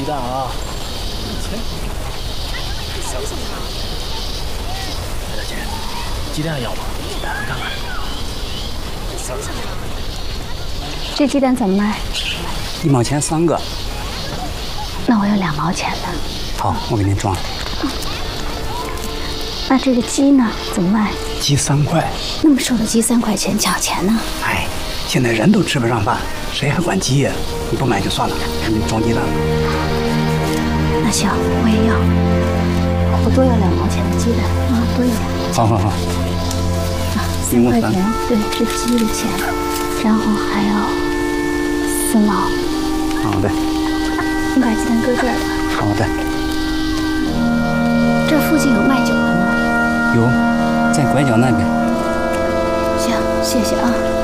鸡蛋啊！哎，大姐，鸡蛋要吗？你看看。 这鸡蛋怎么卖 ？1毛钱3个。 那我要2毛钱的。 好，我给您装。 那这个鸡呢？怎么卖？ 鸡3块。 那么瘦的鸡3块钱，小钱呢？ 哎，现在人都吃不上饭，谁还管鸡呀？你不买就算了，给你装鸡蛋。 那行，我也要。我多要2毛钱的鸡蛋啊，多要2。 好好好。 3块钱，对，是鸡的钱，然后还要4毛。 好的。 你把鸡蛋搁这儿吧。 好的。 这附近有卖酒的吗？ 有，在拐角那边。 行，谢谢啊。